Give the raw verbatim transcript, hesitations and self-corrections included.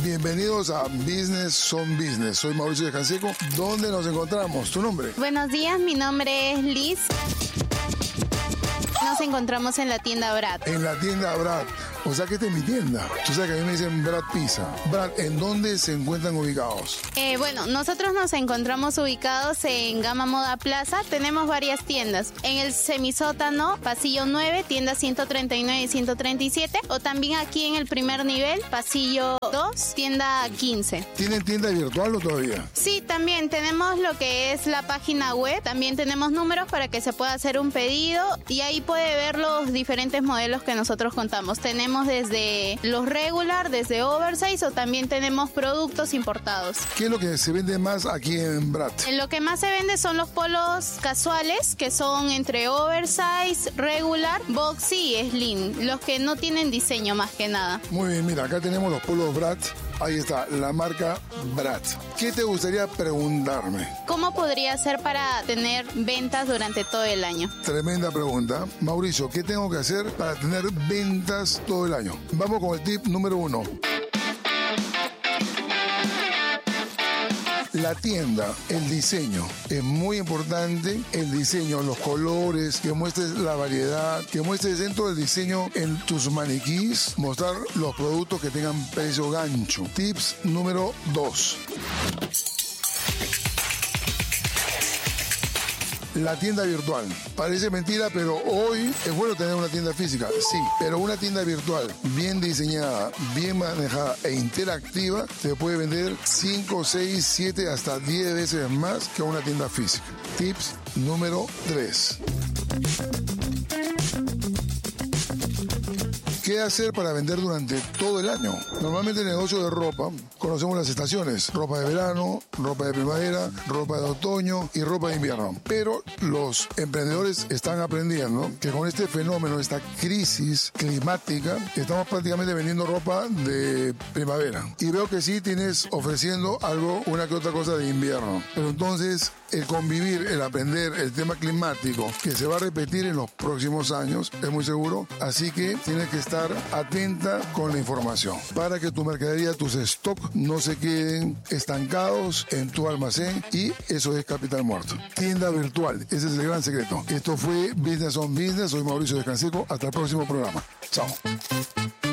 Bienvenidos a Business on Business. Soy Mauricio Descanseco. ¿Dónde nos encontramos? ¿Tu nombre? Buenos días, mi nombre es Liz. Nos encontramos en la tienda Brad. En la tienda Brad. O sea que esta es mi tienda. Tú sabes que a mí me dicen Brad Pizza. Brad, ¿en dónde se encuentran ubicados? Eh, bueno, nosotros nos encontramos ubicados en Gama Moda Plaza. Tenemos varias tiendas. En el semisótano, pasillo nueve, tienda ciento treinta y nueve y ciento treinta y siete. O también aquí en el primer nivel, pasillo dos, tienda quince. ¿Tienen tienda virtual o todavía? Sí, también tenemos lo que es la página web. También tenemos números para que se pueda hacer un pedido. Y ahí puede ver los diferentes modelos que nosotros contamos. Tenemos desde los regular, desde oversize, o también tenemos productos importados. ¿Qué es lo que se vende más aquí en Brad? Lo que más se vende son los polos casuales, que son entre oversize, regular, boxy y slim, los que no tienen diseño más que nada. Muy bien, mira, acá tenemos los polos Brad. Ahí está, la marca Brad. ¿Qué te gustaría preguntarme? ¿Cómo podría ser para tener ventas durante todo el año? Tremenda pregunta. Mauricio, ¿qué tengo que hacer para tener ventas todo el año? Vamos con el tip número uno. La tienda, el diseño, es muy importante. El diseño, los colores, que muestres la variedad, que muestres dentro del diseño en tus maniquís, mostrar los productos que tengan precio gancho. Tips número dos. La tienda virtual. Parece mentira, pero hoy es bueno tener una tienda física, sí, pero una tienda virtual bien diseñada, bien manejada e interactiva te puede vender cinco, seis, siete, hasta diez veces más que una tienda física. Tips número tres. ¿Qué hacer para vender durante todo el año? Normalmente en el negocio de ropa conocemos las estaciones: ropa de verano, ropa de primavera, ropa de otoño y ropa de invierno. Pero los emprendedores están aprendiendo que con este fenómeno, esta crisis climática, estamos prácticamente vendiendo ropa de primavera. Y veo que sí tienes ofreciendo algo, una que otra cosa de invierno. Pero entonces el convivir, el aprender el tema climático, que se va a repetir en los próximos años, es muy seguro. Así que tienes que estar atenta con la información para que tu mercadería, tus stocks no se queden estancados en tu almacén, y eso es capital muerto. Tienda virtual, ese es el gran secreto. Esto fue Business on Business. Soy Mauricio Descanseco. Hasta el próximo programa. Chao.